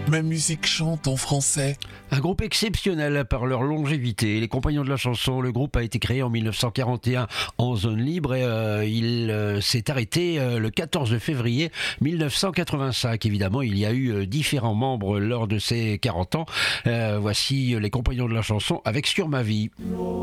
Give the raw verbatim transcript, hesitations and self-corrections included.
Ma musique chante en français. Un groupe exceptionnel par leur longévité. Les Compagnons de la Chanson, le groupe a été créé en mille neuf cent quarante et un en zone libre et euh, il euh, s'est arrêté euh, le quatorze février mille neuf cent quatre-vingt-cinq. Évidemment, il y a eu euh, différents membres lors de ces quarante ans. Euh, voici les Compagnons de la Chanson avec Sur ma vie.